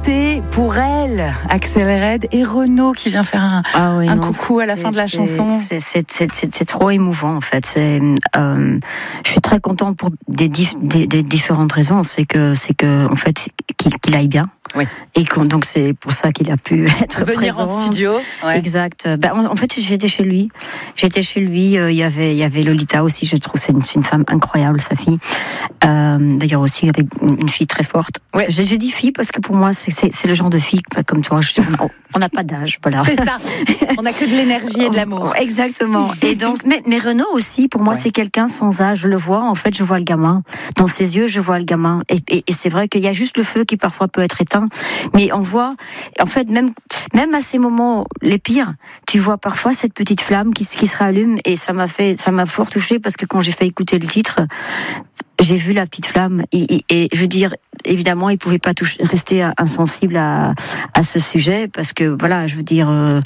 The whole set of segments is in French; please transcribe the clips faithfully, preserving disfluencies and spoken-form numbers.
chanter pour elle, Axel Red et Renaud qui vient faire un, ah oui, un non, coucou à la fin de la c'est, chanson. C'est, c'est, c'est, c'est, c'est trop émouvant en fait. C'est, euh, je suis très contente pour des, dif, des, des différentes raisons. C'est que, c'est que en fait, qu'il, qu'il aille bien. Oui. Et donc c'est pour ça qu'il a pu être venir présent en studio. Ouais. Exact. Ben, en, en fait, j'étais chez lui. J'étais chez lui. Euh, il y avait, il y avait Lolita aussi. Je trouve c'est une, c'est une femme incroyable, sa fille. Euh, d'ailleurs aussi avec une fille très forte. Ouais. J'ai, j'ai dit fille parce que pour moi c'est, c'est, c'est le genre de fille comme toi. Je, on n'a pas d'âge, voilà. C'est ça. On n'a que de l'énergie et de l'amour. Exactement. Et donc, mais, mais Renaud aussi, pour moi, ouais. c'est quelqu'un sans âge. Je le vois. En fait, je vois le gamin dans ses yeux. Je vois le gamin. Et, et, et c'est vrai qu'il y a juste le feu qui parfois peut être éteint. Mais on voit, en fait, même, même à ces moments les pires, tu vois parfois cette petite flamme qui, qui se rallume et ça m'a fait, ça m'a fort touchée parce que quand j'ai fait écouter le titre, j'ai vu la petite flamme et, et, et je veux dire, évidemment, il pouvait pas toucher, rester insensible à, à ce sujet parce que voilà, je veux dire, euh,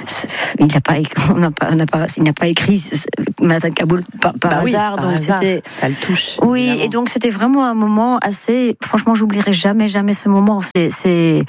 il n'a pas, on n'a pas, on n'a pas, il n'a pas écrit Manhattan Kaboul par, par bah hasard, oui, par donc hasard. c'était, ça le touche. Oui, évidemment. Et donc c'était vraiment un moment assez, franchement, j'oublierai jamais, jamais ce moment. C'est, c'est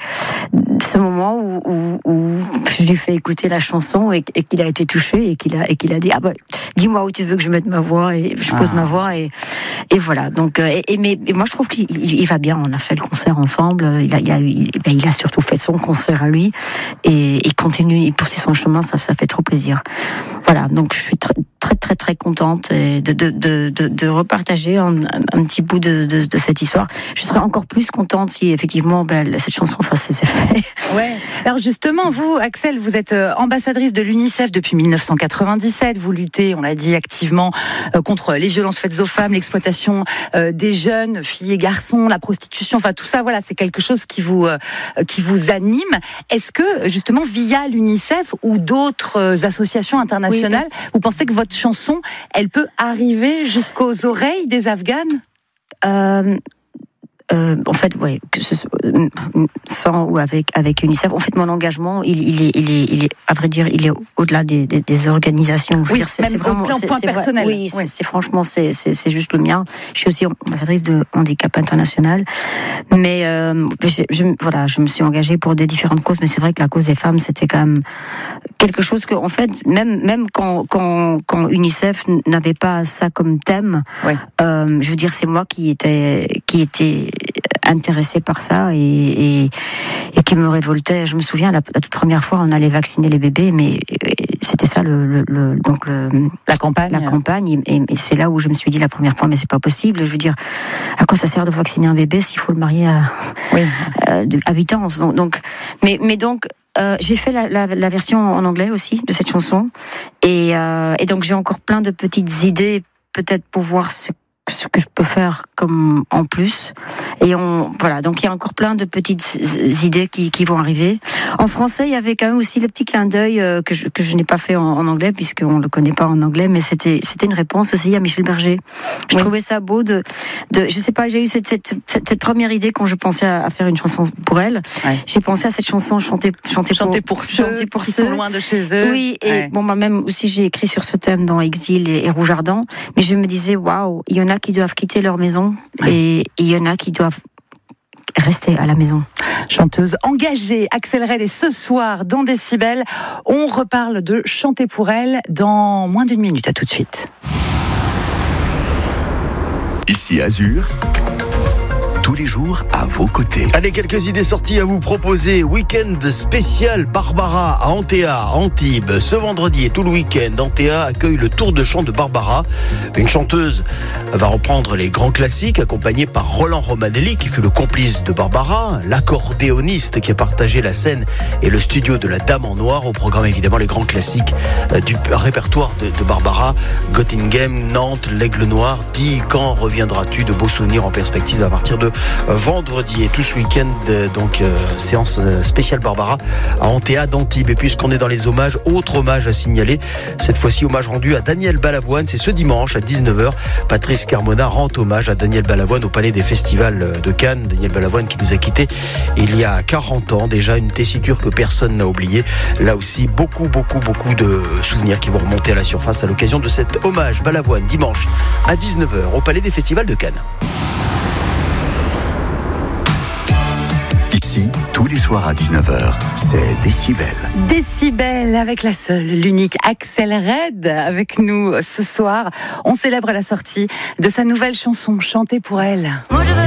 ce moment où, où, où je lui fais écouter la chanson et, et qu'il a été touché et qu'il a, et qu'il a dit ah bah dis-moi où tu veux que je mette ma voix et je pose ah. ma voix et et voilà. Donc et, et mais et moi je trouve qu'il il va bien. On a fait le concert ensemble. Il a il a il, ben, il a surtout fait son concert à lui et il continue, il poursuit son chemin. Ça ça fait trop plaisir. Voilà. Donc je suis très très très très contente de de de de, de repartager un, un petit bout de, de de cette histoire. Je serais encore plus contente si effectivement ben, cette chanson fasse ses effets. Ouais. Alors justement, vous, Axel, vous êtes ambassadrice de l'UNICEF depuis dix-neuf cent quatre-vingt-dix-sept. Vous luttez, on l'a dit, activement contre les violences faites aux femmes, l'exploitation des jeunes, filles et garçons, la prostitution. Enfin, tout ça, voilà, c'est quelque chose qui vous qui vous anime. Est-ce que justement, via l'UNICEF ou d'autres associations internationales, oui, vous pensez que votre chanson, elle peut arriver jusqu'aux oreilles des Afghanes ? euh... Euh, en fait, ouais, que ce soit sans ou avec avec UNICEF. En fait, mon engagement, il, il est, il est, il est, à vrai dire, il est au-delà des, des, des organisations. Oui, dire, c'est, même c'est vraiment, au plan c'est, point c'est personnel. Vrai, oui, oui. C'est, c'est franchement, c'est, c'est, c'est juste le mien. Je suis aussi ambassadrice de handicap international, mais euh, je, je, voilà, je me suis engagée pour des différentes causes. Mais c'est vrai que la cause des femmes, c'était quand même quelque chose que, en fait, même même quand quand quand UNICEF n'avait pas ça comme thème, oui. euh, je veux dire, c'est moi qui était qui était intéressée par ça et, et, et qui me révoltait. Je me souviens, la, la toute première fois, on allait vacciner les bébés, mais c'était ça le, le, le donc le, la campagne. La campagne, et, et c'est là où je me suis dit la première fois, mais c'est pas possible. Je veux dire, à quoi ça sert de vacciner un bébé s'il faut le marier à, oui. à, à huit ans. Donc, donc, mais, mais donc. Euh, j'ai fait la, la, la version en anglais aussi de cette chanson, et, euh, et donc j'ai encore plein de petites idées, peut-être pour voir ce ce que je peux faire comme en plus, et on voilà, donc il y a encore plein de petites idées qui, qui vont arriver. En français, il y avait quand même aussi le petit clin d'œil euh, que je que je n'ai pas fait en, en anglais puisqu'on le connaît pas en anglais, mais c'était c'était une réponse aussi à Michel Berger. Je oui. trouvais ça beau de de je sais pas, j'ai eu cette cette cette, cette première idée quand je pensais à, à faire une chanson pour elle. Ouais. J'ai pensé à cette chanson chanter chanter, chanter pour, pour ceux chanter pour qui ceux sont loin de chez eux. Oui, et ouais. bon, moi même aussi j'ai écrit sur ce thème dans Exil et, et Rouge Ardent, mais je me disais waouh, il y en a qui doivent quitter leur maison ouais. et il y en a qui doivent rester à la maison. Chanteuse engagée, Axel Red, et ce soir dans Décibel, on reparle de chanter pour elle dans moins d'une minute. À tout de suite. Ici Azur. Tous les jours à vos côtés. Allez, quelques idées sorties à vous proposer. Week-end spécial Barbara à Antea, Antibes. Ce vendredi et tout le week-end, Antea accueille le tour de chant de Barbara. Une chanteuse va reprendre les grands classiques, accompagnée par Roland Romanelli, qui fut le complice de Barbara, l'accordéoniste qui a partagé la scène et le studio de la Dame en Noir. Au programme, évidemment, les grands classiques du répertoire de, de Barbara. Göttingen, Nantes, l'Aigle Noir. Dis, quand reviendras-tu? De beaux souvenirs en perspective à partir de vendredi et tout ce week-end, donc euh, séance spéciale Barbara à Antea d'Antibes. Et puisqu'on est dans les hommages, autre hommage à signaler, cette fois-ci hommage rendu à Daniel Balavoine. C'est ce dimanche à dix-neuf heures. Patrice Carmona rend hommage à Daniel Balavoine au Palais des Festivals de Cannes. Daniel Balavoine qui nous a quittés il y a quarante ans déjà, une tessiture que personne n'a oubliée. Là aussi, beaucoup, beaucoup, beaucoup de souvenirs qui vont remonter à la surface à l'occasion de cet hommage Balavoine dimanche à dix-neuf heures au Palais des Festivals de Cannes. Ici, Tous les soirs à dix-neuf heures, c'est Décibel. Décibel avec la seule, l'unique Axel Red avec nous ce soir. On célèbre la sortie de sa nouvelle chanson, Chantez pour elle. Moi je veux